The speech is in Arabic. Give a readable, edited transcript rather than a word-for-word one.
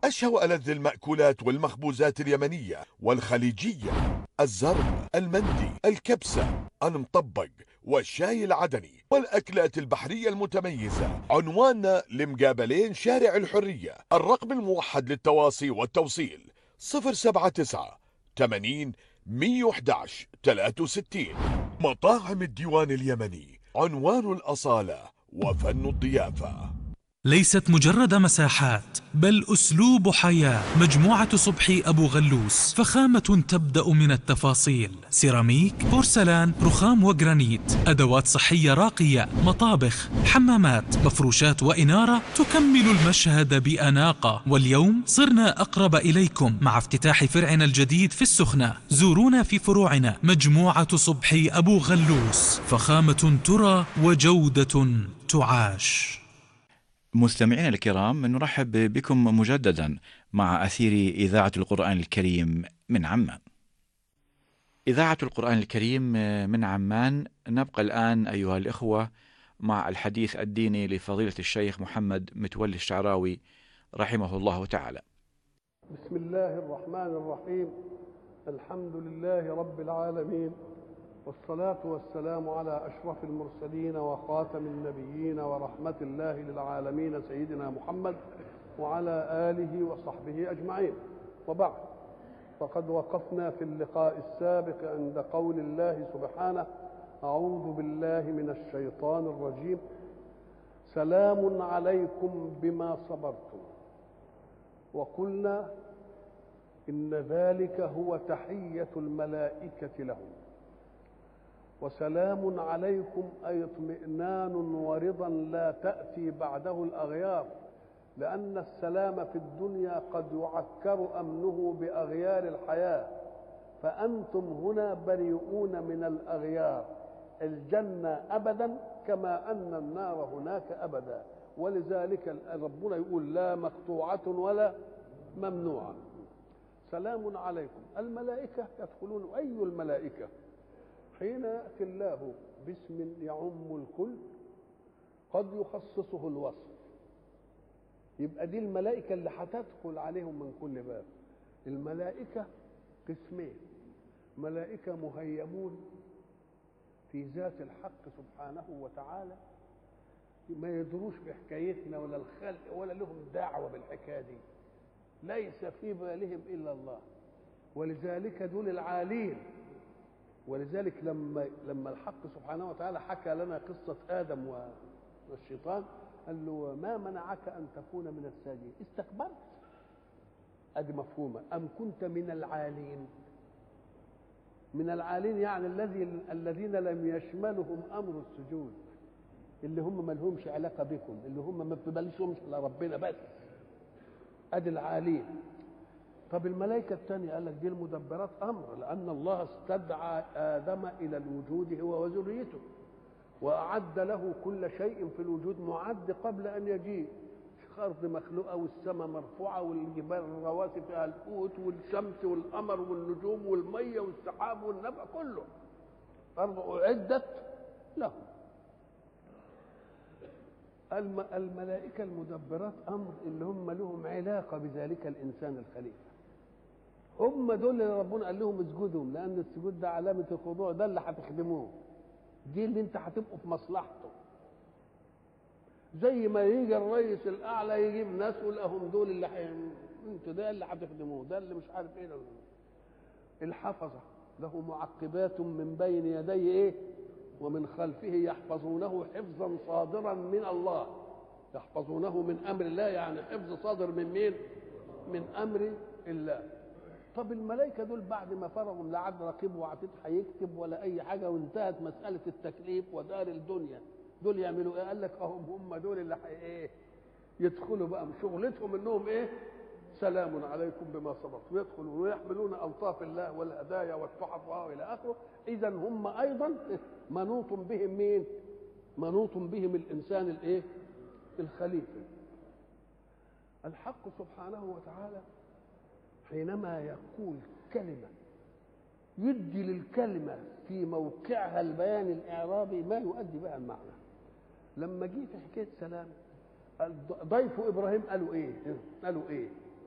أشهى وألذ المأكولات والمخبوزات اليمنية والخليجية: الزرب، المندي، الكبسة، المطبق، والشاي العدني، والأكلات البحرية المتميزة. عنواننا لمقابلين شارع الحرية. الرقم الموحد للتواصي والتوصيل 079 80 111 63. مطاعم الديوان اليمني، عنوان الأصالة وفن الضيافة. ليست مجرد مساحات بل أسلوب حياة. مجموعة صبحي أبو غلوس، فخامة تبدأ من التفاصيل: سيراميك، بورسلان، رخام وجرانيت، أدوات صحية راقية، مطابخ، حمامات، مفروشات وإنارة تكمل المشهد بأناقة. واليوم صرنا أقرب إليكم مع افتتاح فرعنا الجديد في السخنة. زورونا في فروعنا. مجموعة صبحي أبو غلوس، فخامة ترى وجودة تعاش. مستمعينا الكرام، نرحب بكم مجددا مع أثير إذاعة القرآن الكريم من عمان. إذاعة القرآن الكريم من عمان. نبقى الآن أيها الإخوة مع الحديث الديني لفضيلة الشيخ محمد متولي الشعراوي رحمه الله تعالى. بسم الله الرحمن الرحيم. الحمد لله رب العالمين، والصلاة والسلام على أشرف المرسلين وخاتم النبيين ورحمة الله للعالمين سيدنا محمد وعلى آله وصحبه أجمعين. وبعد، فقد وقفنا في اللقاء السابق عند قول الله سبحانه: أعوذ بالله من الشيطان الرجيم، سلام عليكم بما صبرتم. وقلنا إن ذلك هو تحية الملائكة لهم. وسلام عليكم أي اطمئنان ورضا لا تأتي بعده الأغيار، لأن السلام في الدنيا قد يعكر أمنه بأغيار الحياة، فأنتم هنا بريئون من الأغيار. الجنة أبدا كما أن النار هناك أبدا، ولذلك ربنا يقول: لا مقطوعة ولا ممنوعة. سلام عليكم. الملائكة يدخلون. أي الملائكة؟ حين يأتي الله باسم يعم الكل قد يخصصه الوصف، يبقى دي الملائكة اللي هتدخل عليهم من كل باب. الملائكة قسمين: ملائكة مهيمون في ذات الحق سبحانه وتعالى، ما يدروش بحكايتنا ولا الخلق ولا لهم دعوة بالحكاية دي، ليس في بالهم إلا الله، ولذلك دول العالين. ولذلك لما الحق سبحانه وتعالى حكى لنا قصة آدم والشيطان قال له: ما منعك أن تكون من الساجدين؟ استكبرت. أدي مفهومة. أم كنت من العالين؟ من العالين يعني الذين لم يشملهم أمر السجود، اللي هم ما لهمش علاقة بكم، اللي هم ما بتبلشهمش على ربنا بس. أدي العالين. طب الملائكة الثانية قال لك دي المدبرات أمر، لأن الله استدعى آدم إلى الوجود هو وذريته، وأعد له كل شيء في الوجود معد قبل أن يجيء. الأرض مخلوقة، والسماء مرفوعة، والجبال الرواسي فيها القوت، والشمس والقمر والنجوم والمية والسحاب والنبع كله. الأرض أعدت له. الملائكة المدبرات أمر اللي هم لهم علاقة بذلك الإنسان الخليفة، هم دول اللي ربنا قال لهم اسجدوا، لأن السجود ده علامة الخضوع، ده اللي هتخدموه، دي اللي انت هتبقوا في مصلحته. زي ما يجي الرئيس الأعلى يجيب ناس ولهم دول اللي انتوا ده اللي هتخدموه، ده اللي مش عارف ايه. الحفظة له معقبات من بين يديه ايه ومن خلفه يحفظونه حفظا صادرا من الله. يحفظونه من امر الله، يعني حفظ صادر من مين؟ من امر الله. طب الملائكه دول بعد ما فرغوا لا عاد رقيب وعتيد هيكتب ولا اي حاجه، وانتهت مساله التكليف ودار الدنيا، دول يعملوا ايه؟ قال لك هم دول اللي ايه يدخلوا بقى شغلتهم انهم ايه؟ سلام عليكم بما صبرتم. يدخلون ويحملون اوصاف الله والهدايا والتحف والى اخره. اذا هم ايضا منوط بهم مين؟ منوط بهم الانسان الايه؟ الخليفه. الحق سبحانه وتعالى حينما يقول كلمه يدي للكلمه في موقعها البيان الاعرابي ما يؤدي بها المعنى. لما جه في حكايه سلام ضيف ابراهيم قالوا ايه؟ قالوا ايه؟